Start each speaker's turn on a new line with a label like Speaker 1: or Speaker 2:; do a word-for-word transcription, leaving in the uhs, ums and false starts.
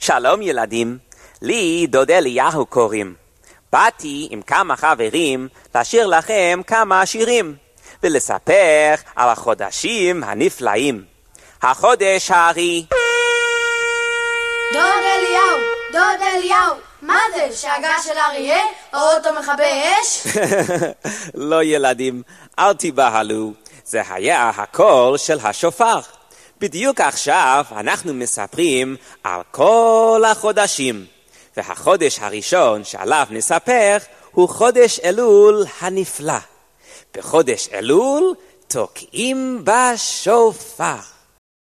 Speaker 1: שלום ילדים, לי דוד אליהו קוראים. באתי עם כמה חברים לשיר לכם כמה שירים, ולספר על החודשים הנפלאים. החודש הארי.
Speaker 2: דוד אליהו, דוד אליהו, מה זה? שאגה של אריה? אוטו מכבי אש?
Speaker 1: לא ילדים, אל תיבהלו, זה היה הקול של השופר. בדיוק עכשיו אנחנו מספרים על כל החודשים, והחודש הראשון שעליו נספר הוא חודש אלול הנפלא. בחודש אלול תוקעים בשופר.